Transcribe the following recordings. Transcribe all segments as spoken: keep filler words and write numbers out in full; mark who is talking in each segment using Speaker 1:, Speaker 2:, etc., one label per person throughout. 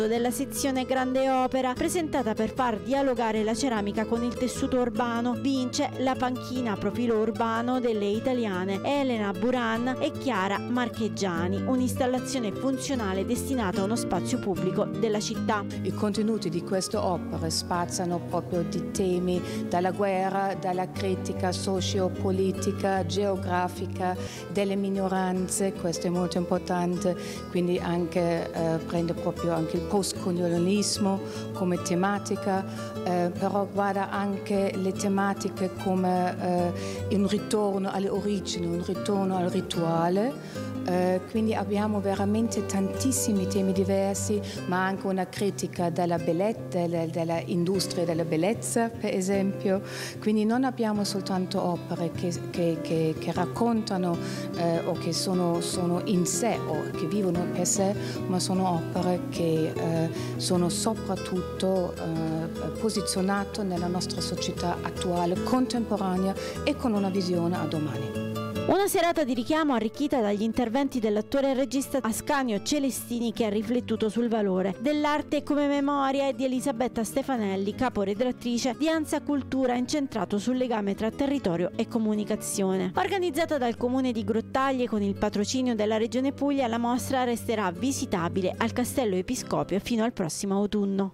Speaker 1: della sezione Grande Opera, presentata per far dialogare la ceramica con il tessuto urbano. Vince la panchina profilo urbano delle italiane Elena Buran e Chiara Marcheggiani, un'installazione funzionale destinata a uno spazio pubblico della città.
Speaker 2: I contenuti di queste opere spaziano proprio di temi dalla guerra, dalla critica socio-politica, geografica, delle minoranze, questo è molto importante, quindi anche eh, prende proprio anche il postcolonialismo come tematica, eh, però guarda anche le tematiche come eh, un ritorno alle origini, un ritorno al rituale. Uh, quindi abbiamo veramente tantissimi temi diversi, ma anche una critica della bellezza, della, della industria della bellezza, per esempio. Quindi non abbiamo soltanto opere che, che, che, che raccontano uh, o che sono, sono in sé o che vivono per sé, ma sono opere che uh, sono soprattutto uh, posizionate nella nostra società attuale, contemporanea e con una visione a domani.
Speaker 1: Una serata di richiamo arricchita dagli interventi dell'attore e regista Ascanio Celestini, che ha riflettuto sul valore dell'arte come memoria, e di Elisabetta Stefanelli, caporedattrice di Ansa Cultura, incentrato sul legame tra territorio e comunicazione. Organizzata dal comune di Grottaglie con il patrocinio della Regione Puglia, la mostra resterà visitabile al Castello Episcopio fino al prossimo autunno.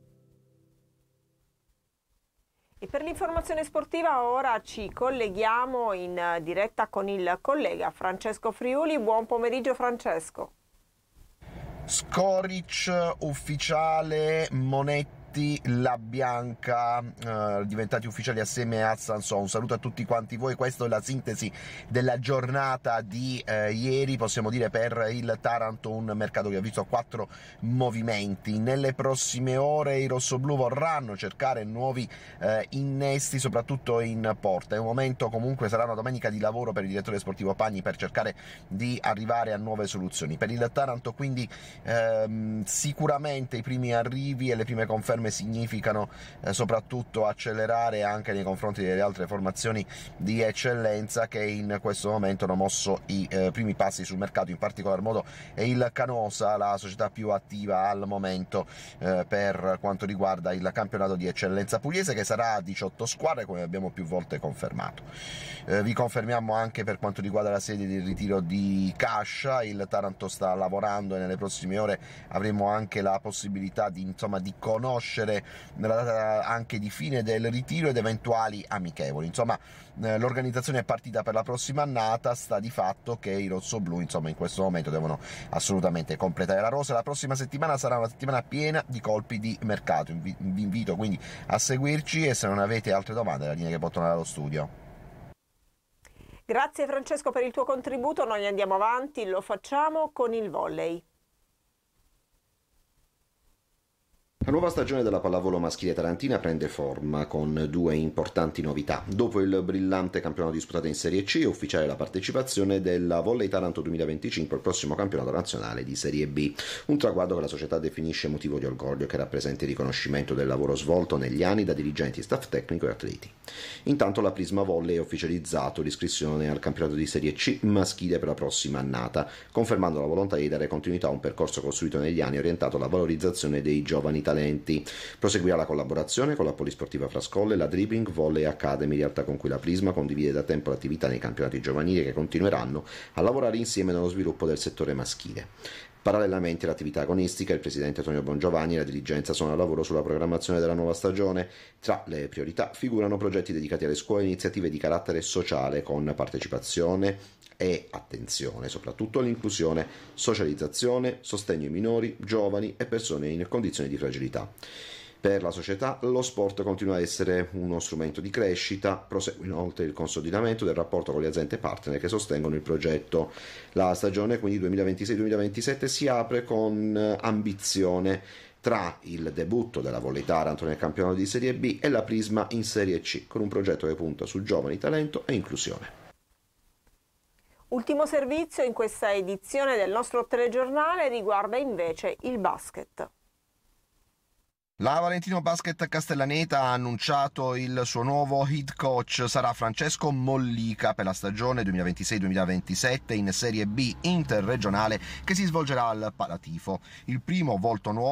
Speaker 3: E per l'informazione sportiva ora ci colleghiamo in diretta con il collega Francesco Friuli. Buon pomeriggio Francesco.
Speaker 4: Škorić ufficiale, Monetti, La Bianca eh, diventati ufficiali assieme a Sanson. Un saluto a tutti quanti voi, questa è la sintesi della giornata di eh, ieri. Possiamo dire per il Taranto un mercato che ha visto quattro movimenti. Nelle prossime ore i rossoblù vorranno cercare nuovi eh, innesti, soprattutto in porta. È un momento, comunque sarà una domenica di lavoro per il direttore sportivo Pagni per cercare di arrivare a nuove soluzioni. Per il Taranto quindi ehm, sicuramente i primi arrivi e le prime conferme significano eh, soprattutto accelerare anche nei confronti delle altre formazioni di eccellenza che in questo momento hanno mosso i eh, primi passi sul mercato. In particolar modo è il Canosa la società più attiva al momento eh, per quanto riguarda il campionato di eccellenza pugliese, che sarà a diciotto squadre come abbiamo più volte confermato. Eh, vi confermiamo anche per quanto riguarda la sede di ritiro di Cascia, il Taranto sta lavorando e nelle prossime ore avremo anche la possibilità di, insomma, di conoscere nella data anche di fine del ritiro ed eventuali amichevoli. Insomma, eh, l'organizzazione è partita per la prossima annata, sta di fatto che i rossoblù insomma in questo momento devono assolutamente completare la rosa. La prossima settimana sarà una settimana piena di colpi di mercato. Vi invito quindi a seguirci e se non avete altre domande la linea che può tornare allo studio.
Speaker 3: Grazie Francesco per il tuo contributo, noi andiamo avanti, lo facciamo con il volley.
Speaker 5: La nuova stagione della pallavolo maschile tarantina prende forma con due importanti novità. Dopo il brillante campionato disputato in Serie C è ufficiale la partecipazione della Volley Taranto duemilaventicinque al prossimo campionato nazionale di Serie B, un traguardo che la società definisce motivo di orgoglio, che rappresenta il riconoscimento del lavoro svolto negli anni da dirigenti, staff tecnico e atleti. Intanto la Prisma Volley ha ufficializzato l'iscrizione al campionato di Serie C maschile per la prossima annata, confermando la volontà di dare continuità a un percorso costruito negli anni orientato alla valorizzazione dei giovani talenti. Proseguirà la collaborazione con la Polisportiva Frascolle e la Dribbling Volley Academy, realtà con cui la Prisma condivide da tempo l'attività nei campionati giovanili, che continueranno a lavorare insieme nello sviluppo del settore maschile. Parallelamente all'attività agonistica, il presidente Antonio Bongiovanni e la dirigenza sono al lavoro sulla programmazione della nuova stagione. Tra le priorità figurano progetti dedicati alle scuole e iniziative di carattere sociale con partecipazione e attenzione soprattutto all'inclusione, socializzazione, sostegno ai minori, giovani e persone in condizioni di fragilità. Per la società lo sport continua a essere uno strumento di crescita, prosegue inoltre il consolidamento del rapporto con le aziende partner che sostengono il progetto. La stagione quindi duemilaventisei duemilaventisette si apre con ambizione tra il debutto della Volley Taranto nel campionato di Serie B e la Prisma in Serie C, con un progetto che punta su giovani, talento e inclusione.
Speaker 3: Ultimo servizio in questa edizione del nostro telegiornale riguarda invece il basket.
Speaker 4: La Valentino Basket Castellaneta ha annunciato il suo nuovo head coach, sarà Francesco Mollica per la stagione duemilaventisei duemilaventisette in Serie B interregionale che si svolgerà al Palatifo. Il primo volto nuovo